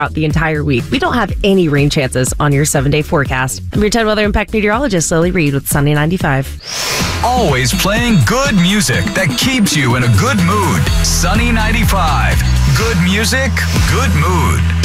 throughout the entire week. We don't have any rain chances on your 7-day forecast. I'm your 10 Weather Impact meteorologist, Lily Reed with Sunny 95. Always playing good music that keeps you in a good mood. Sunny 95. Good music, good mood.